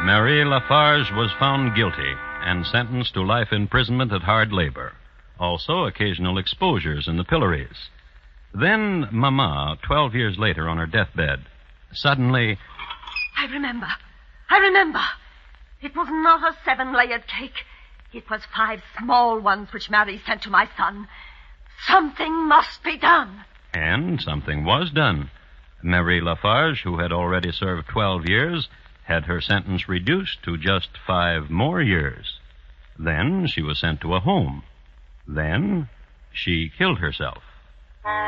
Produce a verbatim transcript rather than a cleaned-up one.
Marie Lafarge was found guilty and sentenced to life imprisonment at hard labor. Also, occasional exposures in the pillories. Then Mama, twelve years later on her deathbed, suddenly... I remember. I remember. It was not a seven-layered cake. It was five small ones which Marie sent to my son. Something must be done. And something was done. Marie Lafarge, who had already served twelve years, had her sentence reduced to just five more years. Then she was sent to a home. Then she killed herself.